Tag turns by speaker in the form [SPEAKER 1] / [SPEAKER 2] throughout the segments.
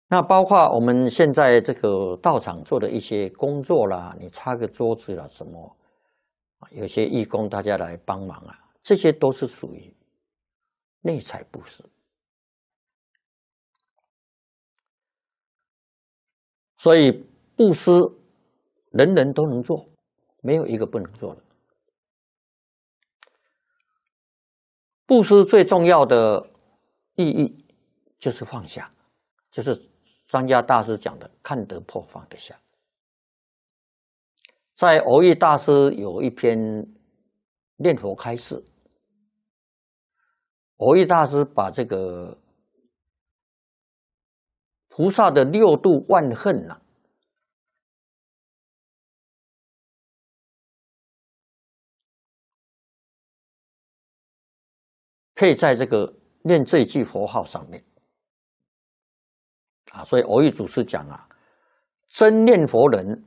[SPEAKER 1] 那包括我们现在这个道场做的一些工作啦，你擦个桌子啦什么，有些义工大家来帮忙啊，这些都是属于内财布施。所以布施人人都能做，没有一个不能做的。布施最重要的意义就是放下，就是张家大师讲的“看得破，放得下”。在蕅益大师有一篇念佛开示，蕅益大师把这个菩萨的六度万恨呐，配在这个念这一句佛号上面啊，所以蕅益祖师讲啊，真念佛人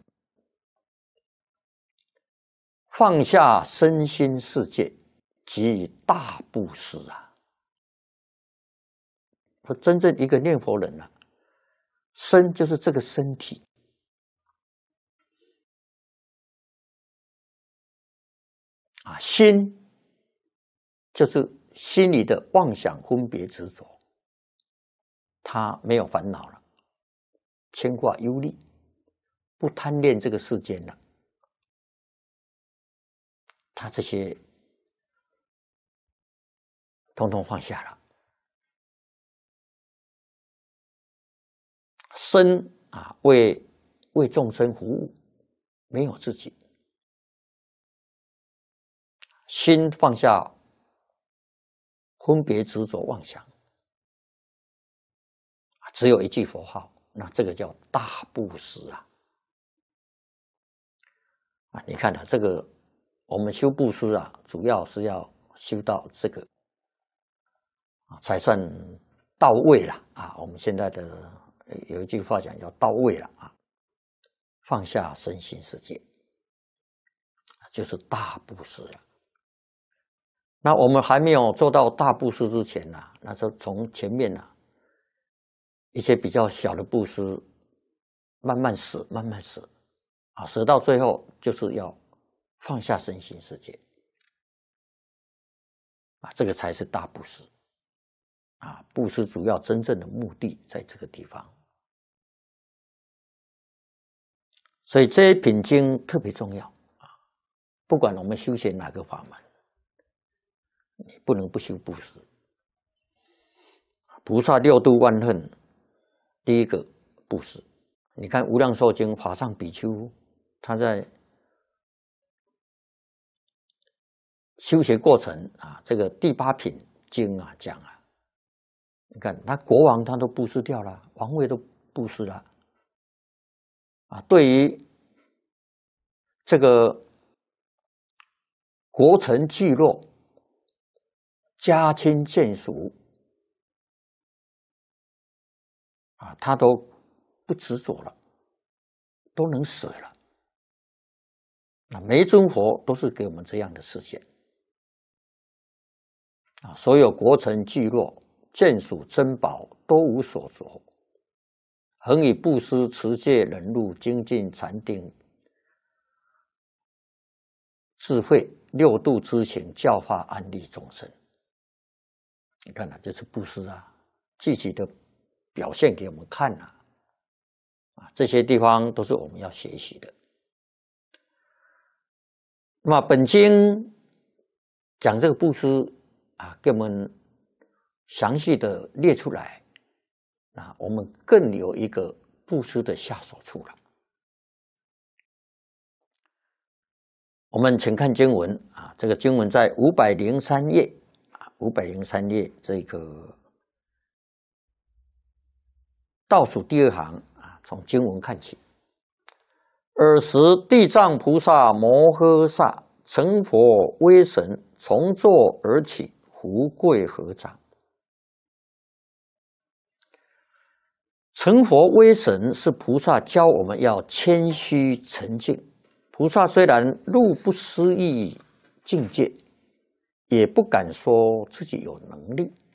[SPEAKER 1] 放下身心世界，即大布施啊。说真正一个念佛人啊，身就是这个身体，啊，心就是心里的妄想分别执着，他没有烦恼了，牵挂忧虑，不贪恋这个世间了，他这些统统放下了。身啊，为众生服务，没有自己；心放下分别执着妄想，只有一句佛号，那这个叫大布施啊！啊，你看啊，这个我们修布施啊，主要是要修到这个啊，才算到位了啊！我们现在的有一句话讲，要到位了啊，放下身心世界，就是大布施了。那我们还没有做到大布施之前呢，那就从前面呢一些比较小的布施，慢慢舍，慢慢舍啊，舍到最后就是要放下身心世界啊，这个才是大布施啊！布施主要真正的目的在这个地方。所以这一品经特别重要啊！不管我们修学哪个法门，你不能不修布施。菩萨六度万恨，第一个布施。你看《无量寿经》法上比丘，他在修学过程啊，这个第8品经啊讲啊，你看他国王他都布施掉了，王位都布施了。啊，对于这个国臣聚落、家亲眷属啊，他都不执着了，都能舍了。那每一尊佛都是给我们这样的示现啊，所有国臣聚落、眷属珍宝都无所着。恒以布施、持戒、忍辱、精进、禅定、智慧六度之行，教化安利众生。你看啊，这是布施啊，具体的表现给我们看啊，这些地方都是我们要学习的。那么本经讲这个布施啊，给我们详细的列出来。啊，我们更有一个布施的下手处了。我们请看经文啊，这个经文在503页啊，503页这个倒数第2行啊，从经文看起。尔时地藏菩萨摩诃萨成佛威神，从座而起，福贵合掌。成佛威神是菩萨教我们要谦虚沉静。菩萨虽然入不思议境界，也不敢说自己有能力